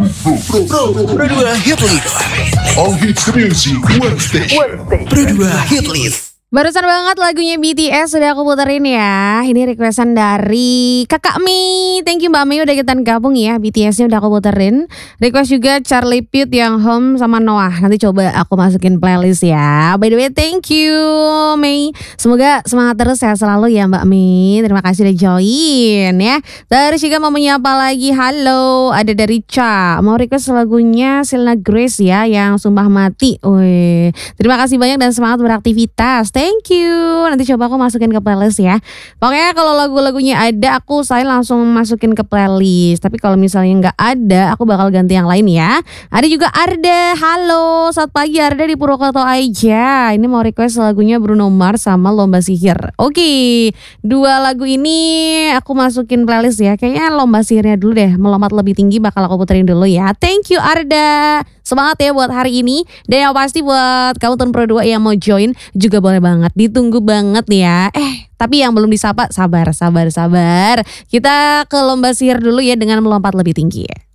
Pro 2 Hit List. All hits music, one station. Pro 2 Hit List. Barusan banget lagunya BTS sudah aku puterin ya. Ini requestan dari Kakak Mei. Thank you Mbak Mei udah kita gabung ya. BTS-nya udah aku puterin. Request juga Charlie Puth yang Home sama Noah. Nanti coba aku masukin playlist ya. By the way thank you Mei. Semoga semangat terus sehat selalu ya Mbak Mei. Terima kasih udah join ya. Terus juga mau menyapa lagi. Halo, ada dari Cha. Mau request lagunya Selena Grace ya yang Sumpah Mati. Wih, terima kasih banyak dan semangat beraktivitas. Thank you. Nanti coba aku masukin ke playlist ya. Pokoknya kalau lagu-lagunya ada aku saya langsung masukin ke playlist. Tapi kalau misalnya nggak ada aku bakal ganti yang lain ya. Ada juga Arda. Halo, selamat pagi Arda di Purwokerto aja. Ini mau request lagunya Bruno Mars sama Lomba Sihir. Oke, dua lagu ini aku masukin playlist ya. Kayaknya Lomba Sihirnya dulu deh. Melompat lebih tinggi bakal aku puterin dulu ya. Thank you Arda. Semangat ya buat hari ini. Dan yang pasti buat kamu Turn Pro 2 yang mau join juga boleh banget. Ditunggu banget ya. Tapi yang belum disapa sabar. Kita ke Lomba Sihir dulu ya dengan melompat lebih tinggi ya.